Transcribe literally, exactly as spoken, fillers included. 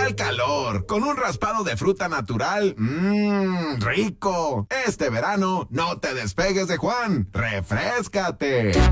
da el calor, con un raspado de fruta natural, mmm, rico. Este verano, no te despegues de Juan, refréscate.